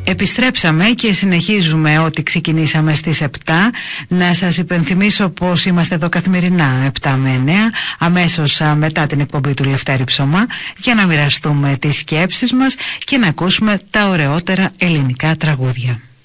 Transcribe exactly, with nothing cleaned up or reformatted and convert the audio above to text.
Επιστρέψαμε και συνεχίζουμε ό,τι ξεκινήσαμε στις επτά. Να σας υπενθυμίσω πως είμαστε εδώ καθημερινά επτά με εννέα, αμέσως μετά την εκπομπή του Λευτέρη Ψωμά, για να μοιραστούμε τις σκέψεις μας και να ακούσουμε τα ωραιότερα ελληνικά τραγούδια.